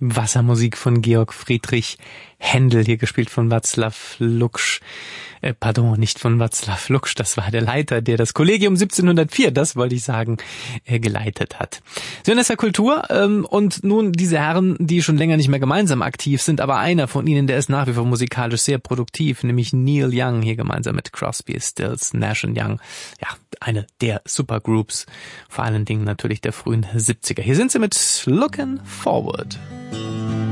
Wassermusik von Georg Friedrich Händel, hier gespielt von Václav Luksch. Nicht von Václav Luksch, das war der Leiter, der das Kollegium 1704, das wollte ich sagen, geleitet hat. Sie hören SWR Kultur und nun diese Herren, die schon länger nicht mehr gemeinsam aktiv sind, aber einer von ihnen, der ist nach wie vor musikalisch sehr produktiv, nämlich Neil Young, hier gemeinsam mit Crosby, Stills, Nash & Young. Ja, eine der Supergroups, vor allen Dingen natürlich der frühen 70er. Hier sind sie mit Looking Forward.